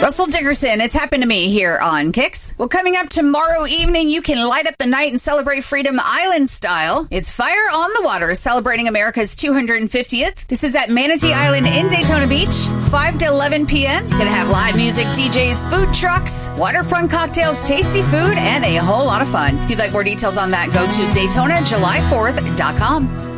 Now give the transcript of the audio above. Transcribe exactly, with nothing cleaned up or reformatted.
Russell Dickerson, it's happened to me here on Kicks. Well, coming up tomorrow evening, you can light up the night and celebrate freedom island style. It's Fire on the Water, celebrating America's two hundred fiftieth. This is at Manatee Island in Daytona Beach, five to eleven p.m. Gonna have live music, D Js, food trucks, waterfront cocktails, tasty food, and a whole lot of fun. If you'd like more details on that, go to Daytona July fourth dot com.